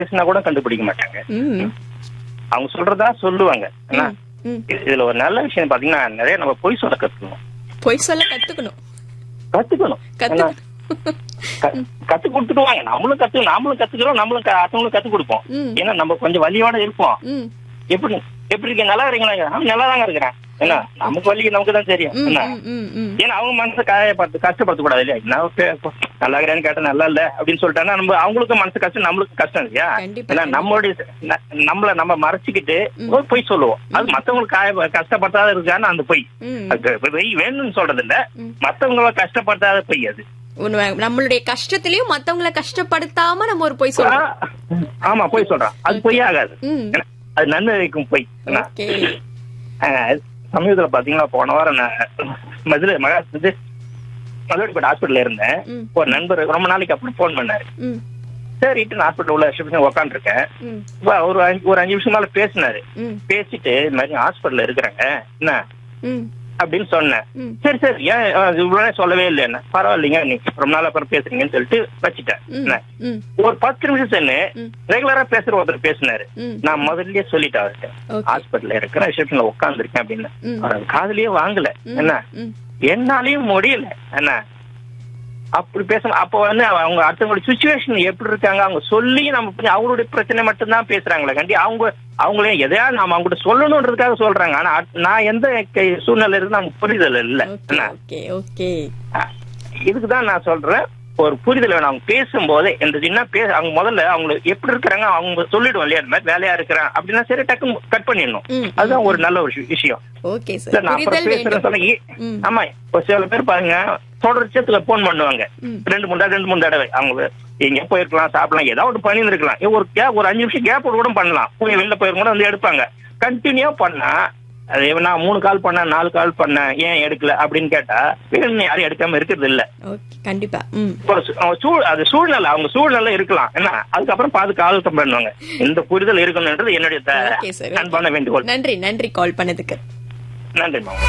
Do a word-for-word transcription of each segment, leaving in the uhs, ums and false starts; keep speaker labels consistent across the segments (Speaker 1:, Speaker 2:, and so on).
Speaker 1: பேசினா கூட கண்டுபிடிக்க மாட்டாங்க.
Speaker 2: ம்.
Speaker 1: அவங்க சொல்றதா சொல்லுவாங்க. என்ன
Speaker 2: ம்.
Speaker 1: இது- இதுல ஒரு நல்ல விஷயம் பாத்தீங்கன்னா நிறைய நம்ம பொய் சொல்ல கத்துக்கணும்.
Speaker 2: பொய் சொல்ல கத்துக்கணும்.
Speaker 1: கத்துக்கணும் ஏன்னா,
Speaker 2: கத்துக்கணும்.
Speaker 1: க- கத்து கொடுத்துடுவாங்க. நம்மளும் கத்து நாமளும் கத்துக்கிறோம், நம்மளும் க- அடுத்தவங்களும் கத்து கொடுப்போம்.
Speaker 2: ம்.
Speaker 1: ஏன்னா நம்ம கொஞ்சம் வலியோட இருப்போம்.
Speaker 2: ம்.
Speaker 1: எப்படி எப்படி இருக்கீங்க, நல்லா இருக்கீங்களா? நான் நல்லா தாங்க இருக்கிறேன். என்ன நமக்கு வலி நமக்கு தான் தெரியும்.
Speaker 2: ம்.
Speaker 1: என்ன
Speaker 2: ம். ம். ம்.
Speaker 1: ஏன்னா அவங்க மனசை காயப்படுத்த கஷ்டப்படுத்த கூடாது இல்லையா? நான் பே- நல்லா இருக்கிறேன்னு கேட்டா நல்லா இல்ல அப்படின்னு சொல்லிட்டாங்கன்னா நம்ம அவங்களுக்கும் மனசு கஷ்டம், நம்மளுக்கும் கஷ்டம் இல்லையா?
Speaker 2: கண்டிப்பா,
Speaker 1: ஏன்னா
Speaker 2: கண்டிப்பா.
Speaker 1: நம்மளுடைய ந- நம்மள நம்ம மறைச்சிக்கிட்டு
Speaker 2: ம்.
Speaker 1: ஒரு பொய் சொல்லுவோம். அது மத்தவங்களுக்கு காய கஷ்டப்படுத்தாத இருக்கான்னு அந்த பொய்.
Speaker 2: ம்.
Speaker 1: அது பொய் வேணும்னு சொல்றது இல்ல,
Speaker 2: ம்.
Speaker 1: மத்தவங்கள கஷ்டப்படுத்தாத பொய் அது.
Speaker 2: உண்மை. நம்மளுடைய கஷ்டத்திலயும் மத்தவங்களை கஷ்டப்படுத்தாம நம்ம ஒரு பொய் சொல்றோம்.
Speaker 1: ஆ, ஆமா பொய் சொல்றான். அது பொய் ஆகாது.
Speaker 2: ம்.
Speaker 1: ஏன்னா, அது நன்மை வைக்கும் பொய். என்ன?
Speaker 2: ஓகே.
Speaker 1: ஆஹ், சமீபத்துல பாத்தீங்கன்னா போன வாரம் நான் மதுரை மகா இது மதுரைப்பேட்டை ஹாஸ்பிட்டல்ல இருந்தேன்.
Speaker 2: ம்.
Speaker 1: ஒரு நண்பர் ரொம்ப நாளைக்கு அப்புறம் போன் பண்ணாரு.
Speaker 2: ம்.
Speaker 1: சரிட்டு நான் ஹாஸ்பிட்டல் உள்ள ஷிஃப்ட் உட்காந்துருக்கேன்.
Speaker 2: ம்.
Speaker 1: ஒரு அஞ்சு ஒரு அஞ்சு நிமிஷம் மேல பேசினாரு.
Speaker 2: ம்.
Speaker 1: பேசிட்டு இந்த மாதிரி ஹாஸ்பிட்டல்ல இருக்கிறாங்க என்ன
Speaker 2: ம்.
Speaker 1: அப்படின்னு சொன்னேன்.
Speaker 2: ம்.
Speaker 1: சரி சரி ஏன் அஹ், இவ்வளவு நேரம் சொல்லவே இல்லை என்ன, பரவாயில்லைங்க நீங்க ரொம்ப நாள் அப்புறம் பேசுறீங்கன்னு சொல்லிட்டு வச்சுட்டேன்.
Speaker 2: ம்.
Speaker 1: என்ன
Speaker 2: ம்.
Speaker 1: ஒரு பத்து நிமிஷம் சென்னு
Speaker 2: ம்.
Speaker 1: ரெகுலரா பேசுற ஒருத்தர் பேசினாரு.
Speaker 2: ம்.
Speaker 1: நான் முதல்லயே சொல்லிட்டேன் அவர்கிட்ட,
Speaker 2: ஓகே.
Speaker 1: ஹாஸ்பிட்டல்ல இருக்கிற ரிசப்ஷன்ல உட்கார்ந்து இருக்கேன் அப்படின்னு.
Speaker 2: ம்.
Speaker 1: அவர் காதுலயே வாங்கல.
Speaker 2: ம்.
Speaker 1: என்ன
Speaker 2: ம்.
Speaker 1: என்னாலயும் முடியல. என்ன அப்படி பேச அப்ப வந்து அவங்க அடுத்தவங்களுடைய சுச்சுவேஷன் எப்படி இருக்காங்க அவங்க சொல்லி நம்ம புரிய- அவங்களுடைய பிரச்சனை மட்டும்தான் பேசுறாங்களே கண்டி அவங்க அவங்களே எதையாவது நாம அவங்க கிட்ட சொல்லணும்ன்றதுக்காக சொல்றாங்க. ஆனா அட்- நான் எந்த கை- சூழ்நிலை இருந்து நமக்கு புரிதல் இல்ல.
Speaker 2: ஓகே.
Speaker 1: என்ன
Speaker 2: ஓகே. ஓகே.
Speaker 1: அஹ், இதுக்குதான் நான் சொல்றேன், ஒரு புரிதல் வேணும். அவங்க பேசும்போது எந்த என்ன பேச அவங்க முதல்ல அவங்க எப்படி இருக்கிறாங்க அவங்க சொல்லிடுவோம் இல்லையா, இந்த மாதிரி வேலையா இருக்கிறேன் அப்படின்னா சரி டக்கு கட் பண்ணிடணும்.
Speaker 2: ம்.
Speaker 1: அதுதான் ஒரு நல்ல ஒரு விஷ- விஷயம்.
Speaker 2: ஓகே
Speaker 1: இல்ல,
Speaker 2: சார்.
Speaker 1: நான் அப்புறம்
Speaker 2: புரிதல்
Speaker 1: பேசுறேன்
Speaker 2: வேண்டும்.
Speaker 1: சொன்னேன்.
Speaker 2: ம்.
Speaker 1: ஆமா ஒரு சில பேர் பாருங்க தொடர்ச்சியத்துல போன் பண்ணுவாங்க.
Speaker 2: ம்.
Speaker 1: ரெண்டு மூணு தடவை ரெண்டு மூணு தடவை அவங்க எங்க போயிருக்கலாம் சாப்பிடலாம் ஏதாவது ஒரு பண்ணி இருக்கலாம். ஒரு கேப் ஒரு அஞ்சு நிமிஷம் கேப் கூட பண்ணலாம். போய் வெளில போயிருக்கும் கூட வந்து எடுப்பாங்க. கண்டினியூ பண்ணா அது நான் மூணு கால் பண்ணேன் நாலு கால் பண்ணேன் ஏன் எடுக்கல அப்படின்னு கேட்டா வேணும்னு யாரும் எடுக்காம இருக்கிறது இல்ல.
Speaker 2: ஓகே. கண்டிப்பா. ம்.
Speaker 1: ஒரு சூ- அவங்க சூழ் அது சூழ்நிலை அவங்க சூழ்நிலை இருக்கலாம். என்ன அதுக்கப்புறம் பாது கால் பண்ணுவாங்க. இந்த புரிதல் இருக்கணும்ன்றது என்னுடைய த-
Speaker 2: ஓகே சார்.
Speaker 1: அன்பான வேண்டுகோள்.
Speaker 2: நன்றி. நன்றி கால் பண்ணதுக்கு.
Speaker 1: நன்றி மாமா.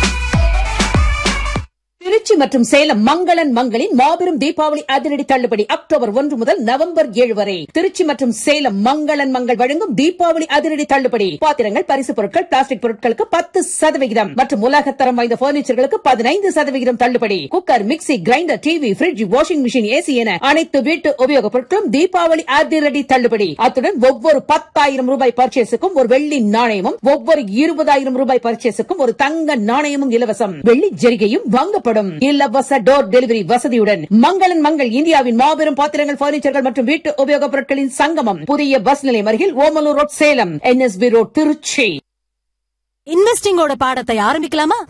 Speaker 3: திருச்சி மற்றும் சேலம் மங்களன் மங்களின் மாபெரும் தீபாவளி அதிரடி தள்ளுபடி அக்டோபர் ஒன்று முதல் நவம்பர் ஏழு வரை. திருச்சி மற்றும் சேலம் மங்களன் மங்கள் வழங்கும் தீபாவளி அதிரடி தள்ளுபடி. பாத்திரங்கள் பரிசு பொருட்கள் பிளாஸ்டிக் பொருட்களுக்கு பத்து சதவிகிதம் மற்றும் உலகத்தரம் வாய்ந்த பர்னிச்சர்களுக்கு பதினைந்து சதவிகிதம் தள்ளுபடி. Cooker mixie grinder TV fridge washing machine AC என அனைத்து வீட்டு உபயோகப் பொருட்களும் தீபாவளி அதிரடி தள்ளுபடி. அத்துடன் ஒவ்வொரு பத்தாயிரம் ரூபாய் பர்ச்சேஸுக்கும் ஒரு வெள்ளி நாணயமும் ஒவ்வொரு இருபதாயிரம் ரூபாய் பர்ச்சேஸுக்கும் ஒரு தங்க நாணயமும் இலவசம். வெள்ளி ஜரிகையும் வாங்கப்படும். இலவச டோர் டெலிவரி வசதியுடன் மங்களன் மங்கள் இந்தியாவின் மாபெரும் பாத்திரங்கள் பர்னிச்சர்கள் மற்றும் வீட்டு உபயோகப் பொருட்களின் சங்கமம். புதிய பஸ் நிலையம் அருகில் Omalur road Salem. NSP road Trichy.
Speaker 4: இன்வெஸ்டிங்கோட பாடத்தை ஆரம்பிக்கலாமா?